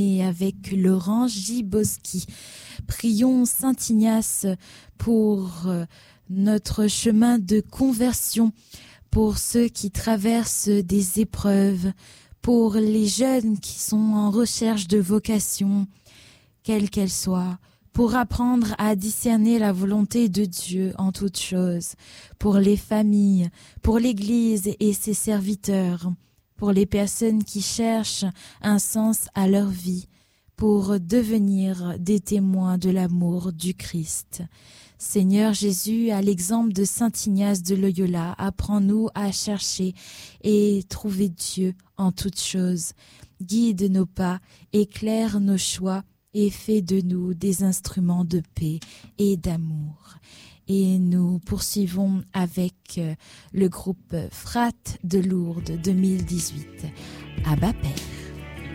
Et avec Laurent Giboski. Prions Saint Ignace pour notre chemin de conversion, pour ceux qui traversent des épreuves, pour les jeunes qui sont en recherche de vocation, quelle qu'elle soit, pour apprendre à discerner la volonté de Dieu en toutes choses, pour les familles, pour l'Église et ses serviteurs, pour les personnes qui cherchent un sens à leur vie, pour devenir des témoins de l'amour du Christ. Seigneur Jésus, à l'exemple de Saint Ignace de Loyola, apprends-nous à chercher et trouver Dieu en toutes choses. Guide nos pas, éclaire nos choix et fais de nous des instruments de paix et d'amour. Et nous poursuivons avec le groupe Frat de Lourdes 2018. Abba Père.